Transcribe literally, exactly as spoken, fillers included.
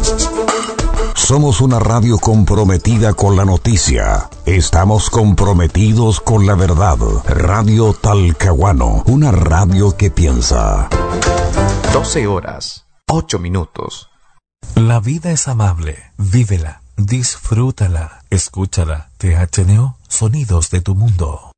Somos una radio comprometida con la noticia. Estamos comprometidos con la verdad. Radio Talcahuano, una radio que piensa. doce horas, ocho minutos. La vida es amable. Vívela, disfrútala, escúchala. T H N O, sonidos de tu mundo.